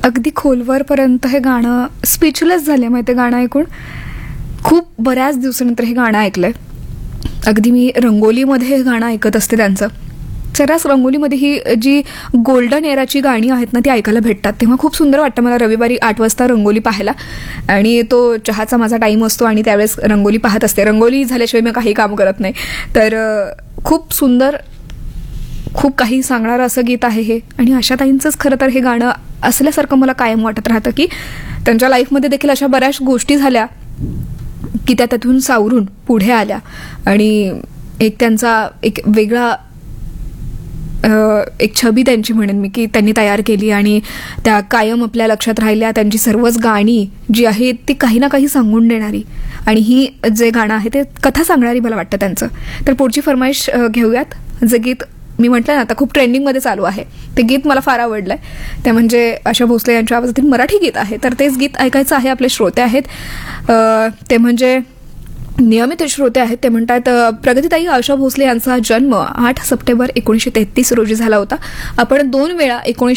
अगदी खोलवरपर्यंत हे गाणं स्पीचलेस झाले माहिती आहे गाणं ऐकून. खूप बऱ्याच दिवसानंतर हे गाणं ऐकलंय. अगदी मी रंगोलीमध्ये हे गाणं ऐकत असते त्यांचं. सर्रास रंगोलीमध्ये ही जी गोल्डन एराची गाणी आहेत ना ती ऐकायला भेटतात, तेव्हा खूप सुंदर वाटतं मला रविवारी 8 वाजता रंगोली पाहायला. आणि तो चहाचा माझा टाईम असतो आणि त्यावेळेस रंगोली पाहत असते. रंगोली झाल्याशिवाय मी काही काम करत नाही. तर खूप सुंदर, खूप काही सांगणारं असं गीत आहे हे. आणि आशाताईंचंच खरं तर हे गाणं असल्यासारखं मला कायम वाटत राहतं की त्यांच्या लाईफमध्ये देखील अशा बऱ्याच गोष्टी झाल्या की त्या त्यातून सावरून पुढे आल्या आणि एक त्यांचा एक वेगळा एक छबी त्यांची म्हणेन मी की त्यांनी तयार केली आणि त्या कायम आपल्या लक्षात राहिल्या. त्यांची सर्वच गाणी जी आहेत ती काही ना काही सांगून देणारी, आणि ही जे गाणं आहे ते कथा सांगणारी मला वाटतं त्यांचं. तर पुढची फरमाईश घेऊयात. जे गीत मी म्हटलं ना आता खूप ट्रेंडिंगमध्ये चालू आहे, ते गीत मला फार आवडलंय. ते म्हणजे आशा भोसले यांच्या आवाजातील मराठी गीत आहे. तर तेच गीत ऐकायचं आहे. आपले श्रोते आहेत ते म्हणजे नियमित श्रोते आहेत. ते म्हणतात, प्रगतीताई, आशा भोसले यांचा जन्म 8 सप्टेंबर 1933 रोजी झाला होता. आपण 2 वेळा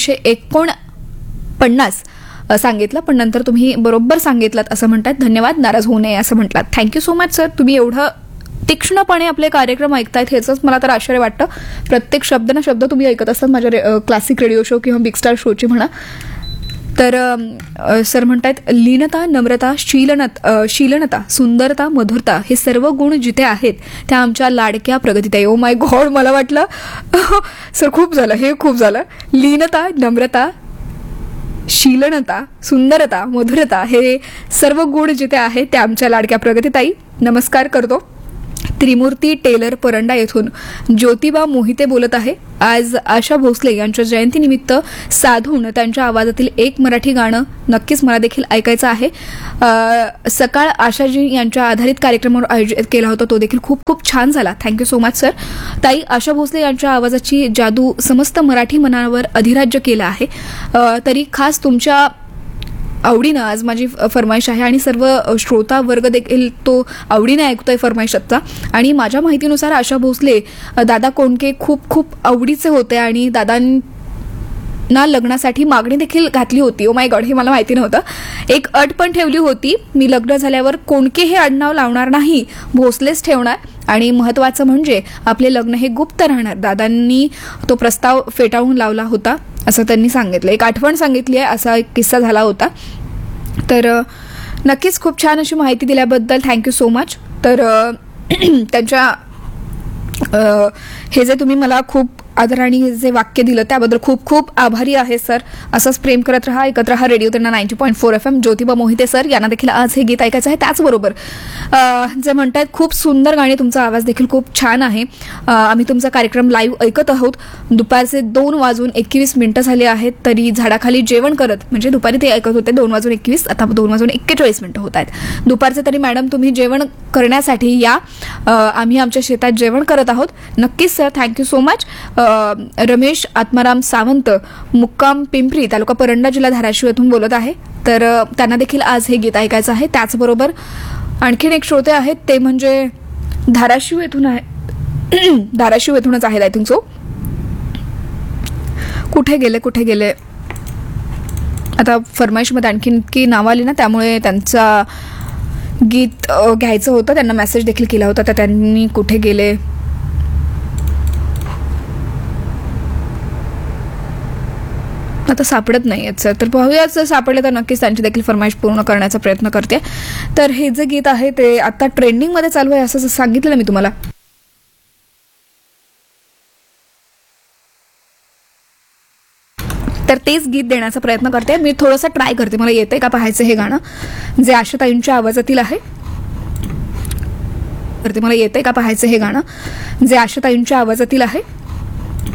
1949 सांगितलं, पण नंतर तुम्ही बरोबर सांगितलं असं म्हणतात. धन्यवाद, नाराज होऊ नये असं म्हटलात. Thank you so much sir. तुम्ही एवढं तीक्ष्णपणे आपले कार्यक्रम ऐकतायत ह्याच मला तर आश्चर्य वाटतं. प्रत्येक शब्द ना शब्द तुम्ही ऐकत असतात माझ्या क्लासिक रेडिओ शो किंवा बिग स्टार शोची म्हणा. तर सर म्हणतात, लीनता, नम्रता, शीलनता, सुंदरता, मधुरता हे सर्व गुण जिथे आहेत त्या आमच्या लाडक्या प्रगतीताई. ओ माय गॉड, मला वाटलं सर खूप झालं, हे खूप झालं. लीनता, नम्रता, शीलनता, सुंदरता, मधुरता हे सर्व गुण जिथे आहेत त्या आमच्या लाडक्या प्रगतीताई. नमस्कार करतो. त्रिमूर्ती टेलर परंडा येथून ज्योतिबा मोहिते बोलत आहे. आज आशा भोसले यांच्या जयंतीनिमित्त साधून त्यांच्या आवाजातील एक मराठी गाणं नक्कीच मला देखील ऐकायचं आहे. सकाळ आशाजी यांच्या आधारित कार्यक्रमावर आयोजित केला होता, तो देखील खूप खूप छान झाला. Thank you so much sir. ताई, आशा भोसले यांच्या आवाजाची जादू समस्त मराठी मनावर अधिराज्य केलं आहे. तरी खास तुमच्या आवडीनं आज माझी फरमाईश आहे आणि सर्व श्रोता वर्ग देखील तो आवडीने ऐकतोय फरमाईशचा. आणि माझ्या माहितीनुसार आशा भोसले दादा कोंडके खूप खूप आवडीचे होते आणि दादांना लग्नासाठी मागणी देखील घातली होती. ओ माय गॉड, हे मला माहिती नव्हतं. एक अट पण ठेवली होती, मी लग्न झाल्यावर कोंडके हे आडनाव लावणार नाही, भोसलेच ठेवणार. आणि महत्त्वाचं म्हणजे आपले लग्न हे गुप्त राहणार. दादांनी तो प्रस्ताव फेटाळून लावला होता असं त्यांनी सांगितलं. एक आठवण सांगितली आहे, असा एक किस्सा झाला होता. तर नक्कीच खूप छान अशी माहिती दिल्याबद्दल थँक्यू सो मच. तर त्यांच्या हे जे तुम्ही मला खूप आदराने जे वाक्य दिलं त्याबद्दल खूप खूप आभारी आहे सर. असंच प्रेम करत राहा, ऐकत राहा रेडिओ त्यांना 90.4 FM. ज्योतिबा मोहिते सर यांना देखील आज हे गीत ऐकायचं आहे. त्याचबरोबर जे म्हणतात खूप सुंदर गाणी, तुमचा आवाज देखील खूप छान आहे. आम्ही तुमचा कार्यक्रम लाईव्ह ऐकत आहोत. दुपारचे 2:21 झाले आहेत, तरी झाडाखाली जेवण करत, म्हणजे दुपारी ते ऐकत होते 2:21, आता 2:41 होत आहेत दुपारचे. तरी मॅडम तुम्ही जेवण करण्यासाठी या, आम्ही आमच्या शेतात जेवण करत आहोत. नक्कीच sir, thank you so much. Ramesh Atmaram Sawant, मुक्काम पिंपरी, तालुका परंडा, जिल्हा धाराशिव येथून बोलत आहे. तर त्यांना देखील आज हे गीत ऐकायचं आहे. त्याचबरोबर आणखीन एक श्रोते आहेत, ते म्हणजे धाराशिव येथून आहे, धाराशिव येथूनच आहेत आय थिंक सो. कुठे गेले आता फरमाईशमध्ये आणखीन की नावं आली ना, त्यामुळे त्यांचा गीत घ्यायचं होतं. त्यांना मेसेज देखील केला होता, तर त्यांनी कुठे गेले आता सापडत नाही आहेत सर. तर पाहूयाच, जर सापडले तर नक्कीच त्यांची देखील फरमाईश पूर्ण करण्याचा प्रयत्न करते. तर हे जे गीत आहे ते आता ट्रेंडिंगमध्ये चालू आहे असं सांगितलं मी तुम्हाला. तर तेच गीत देण्याचा प्रयत्न करते मी. थोडंसं ट्राय करते, मला येतंय का पाहायचं हे गाणं जे आशाताईंच्या आवाजातील आहे. मला येतंय का पाहायचं हे गाणं जे आशाताईंच्या आवाजातील आहे.